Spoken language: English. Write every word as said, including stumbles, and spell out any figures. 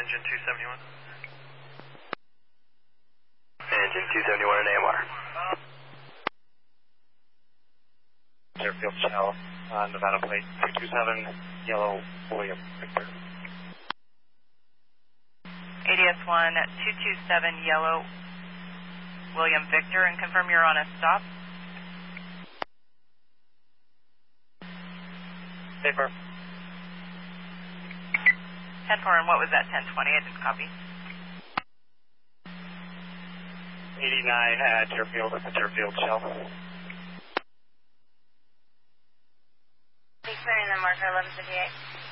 Engine two seventy-one. Engine two seventy-one and A M R. Airfield Shell, uh, Nevada plate two two seven, Yellow William Victor. A D S one two two seven, Yellow William Victor, and confirm you're on a stop. Paper. ten four, and what was that, ten twenty? I didn't copy. eighty-nine at Airfield, at Airfield Shell. Be clearing the marker eleven fifty-eight.